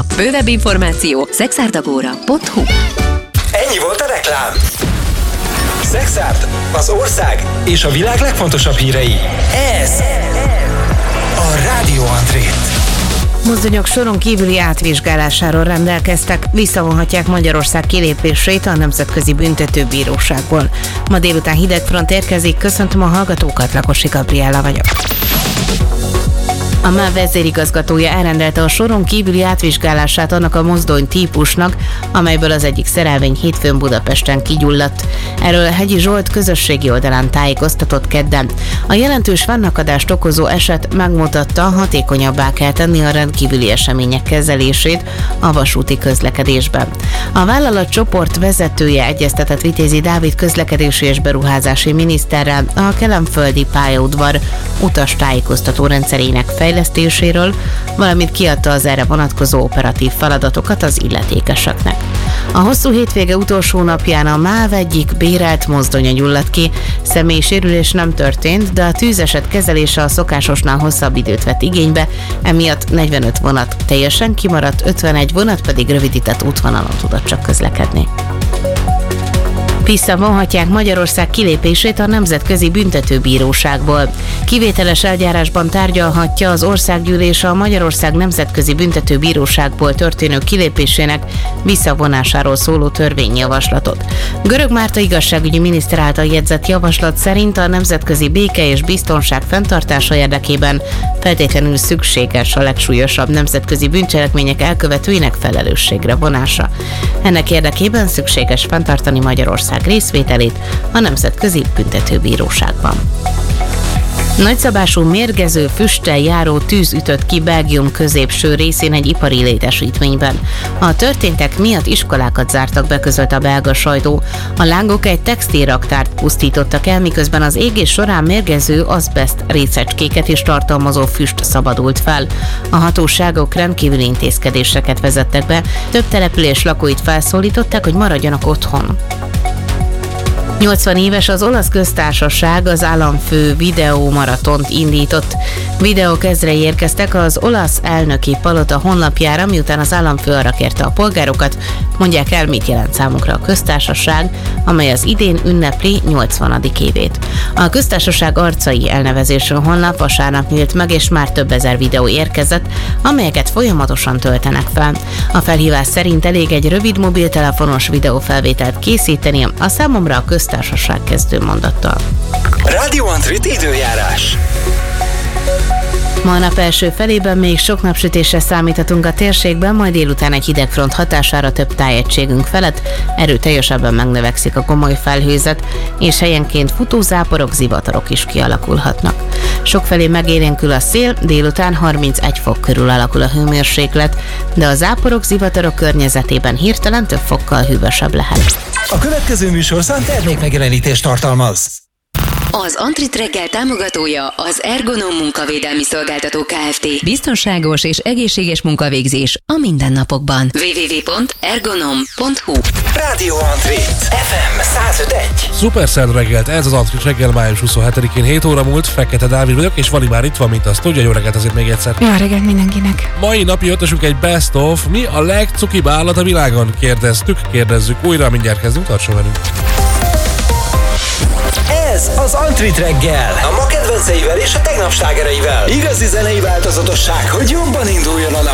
nap. Bővebb információ szexárdagóra.hu. Ennyi volt a reklám. Szexárd, az ország és a világ legfontosabb hírei. Ez a Rádió Andrét. Mozdonyok soron kívüli átvizsgálásáról rendelkeztek, visszavonhatják Magyarország kilépését a Nemzetközi Büntetőbíróságból. Ma délután hideg front érkezik, köszöntöm a hallgatókat, Lakosi Gabriella vagyok. A MÁV vezérigazgatója elrendelte a soron kívüli átvizsgálását annak a mozdony típusnak, amelyből az egyik szerelvény hétfőn Budapesten kigyulladt. Erről Hegyi Zsolt közösségi oldalán tájékoztatott kedden. A jelentős fennakadást okozó eset megmutatta, hatékonyabbá kell tenni a rendkívüli események kezelését a vasúti közlekedésben. A vállalatcsoport vezetője egyeztetett Vitézi Dávid közlekedési és beruházási miniszterrel a kelenföldi pályaudvar utastájékoztató rendszerének fejlesztéséről, valamint kiadta az erre vonatkozó operatív feladatokat az illetékeseknek. A hosszú hétvége utolsó napján a MÁV egyik bérelt mozdonya gyulladt ki, személyi sérülés nem történt, de a tűzeset kezelése a szokásosnál hosszabb időt vett igénybe, emiatt 45 vonat teljesen kimaradt, 51 vonat pedig rövidített útvonalon tudott csak közlekedni. Visszavonhatják Magyarország kilépését a Nemzetközi Büntetőbíróságból. Kivételes eljárásban tárgyalhatja az országgyűlés a Magyarország Nemzetközi Büntetőbíróságból történő kilépésének visszavonásáról szóló törvényjavaslatot. Görög Márta igazságügyi miniszter által jegyzett javaslat szerint a nemzetközi béke és biztonság fenntartása érdekében feltétlenül szükséges a legsúlyosabb nemzetközi bűncselekmények elkövetőinek felelősségre vonása. Ennek érdekében szükséges fenntartani Magyarország részvételét a Nemzetközi Büntetőbíróságban. Nagyszabású mérgező füsttel járó tűz ütött ki Belgium középső részén egy ipari létesítményben. A történtek miatt iskolákat zártak be, közölt a belga sajtó. A lángok egy textilraktárt pusztítottak el, miközben az égés során mérgező azbeszt részecskéket is tartalmazó füst szabadult fel. A hatóságok rendkívüli intézkedéseket vezettek be, több település lakóit felszólították, hogy maradjanak otthon. 80 éves az olasz köztársaság, az államfő videómaratont indított. Videók ezrei érkeztek az olasz elnöki palota honlapjára, miután az államfő arra kérte a polgárokat, mondják el, mit jelent számukra a köztársaság, amely az idén ünnepli 80. évét. A köztársaság arcai elnevezésű honlap vasárnap nyílt meg, és már több ezer videó érkezett, amelyeket folyamatosan töltenek fel. A felhívás szerint elég egy rövid mobiltelefonos videófelvételt készíteni, a számomra a köztársaság kezdő mondattal. Rádió Andrét időjárás. Ma a nap első felében még sok napsütésre számíthatunk a térségben, majd délután egy hidegfront hatására több tájegységünk felett erőteljesebben megnövekszik a gomoly felhőzet, és helyenként futózáporok, zivatarok is kialakulhatnak. Sokfelé megélénkül a szél, délután 31 fok körül alakul a hőmérséklet, de a záporok, zivatarok környezetében hirtelen több fokkal hűvösebb lehet. A következő műsorszám termékmegjelenítést tartalmaz. Az Antrit reggel támogatója az Ergonom munkavédelmi szolgáltató Kft. Biztonságos és egészséges munkavégzés a mindennapokban. www.ergonom.hu. Rádió Andrét, FM 105.1. Szuperszerd reggelt, ez az Antrit reggel május 27-én 7 óra múlt, Fekete Dávid vagyok, és Vali már itt van, mint azt tudja. Jó reggelt azért még egyszer. Jó reggelt mindenkinek. Mai napi ötösünk egy best of, mi a legcukibb állat a világon? Kérdezzük újra, mindjárt kezdünk, tartson velünk. Ez az Antrit reggel, a ma kedvenceivel és a tegnap slágereivel. Igazi zenei változatosság, hogy jobban induljon a nap.